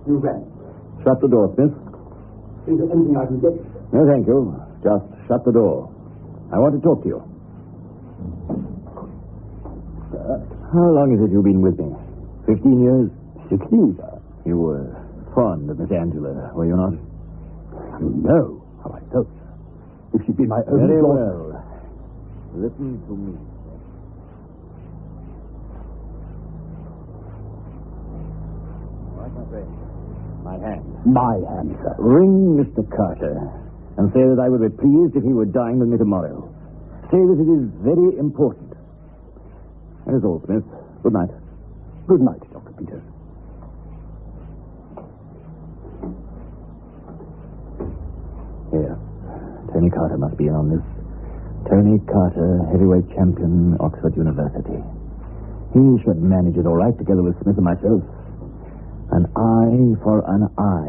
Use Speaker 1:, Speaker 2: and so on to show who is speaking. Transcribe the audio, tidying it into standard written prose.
Speaker 1: You ran.
Speaker 2: Shut the door, Smith.
Speaker 1: Is there anything I can get?
Speaker 2: No, thank you. Just shut the door. I want to talk to you. How long is it you've been with me? 15 years?
Speaker 1: 16, sir.
Speaker 2: You were fond of Miss Angela, were you not?
Speaker 1: You know how I felt, sir. If she'd been my own
Speaker 2: Very
Speaker 1: daughter.
Speaker 2: well. Listen to me. All right, my friend. My hand.
Speaker 1: My hand, sir.
Speaker 2: Ring Mr. Carter and say that I would be pleased if he would dine with me tomorrow. Say that it is very important. That is all, Smith. Good night.
Speaker 1: Good night, Dr. Peters.
Speaker 2: Yes. Tony Carter must be in on this. Tony Carter, heavyweight champion, Oxford University. He should manage it all right together with Smith and myself. An eye for an eye.